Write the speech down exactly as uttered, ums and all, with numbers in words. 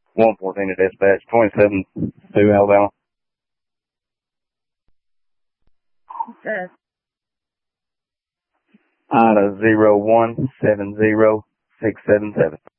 one fourteen to dispatch, twenty-seven to Alabama. Okay. Out of zero one seven zero six seven seven.